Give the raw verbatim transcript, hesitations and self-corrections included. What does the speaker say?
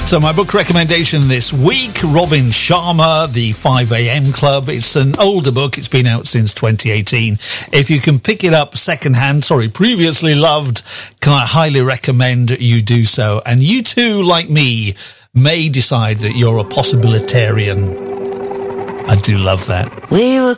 So my book recommendation this week, Robin Sharma, The five a.m. Club. It's an older book. It's been out since twenty eighteen. If you can pick it up secondhand, sorry, previously loved, can I highly recommend you do so. And you too, like me, may decide that you're a possibilitarian. I do love that. We were